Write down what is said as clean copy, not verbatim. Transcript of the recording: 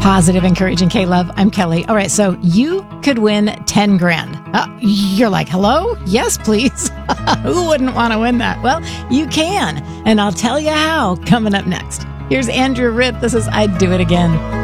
Positive, encouraging K-Love. I'm Kelly. All right, so you could win 10 grand. You're like, hello? Yes, please. Who wouldn't want to win that? Well, you can, and I'll tell you how coming up next. Here's Andrew Ritt. This is I'd Do It Again.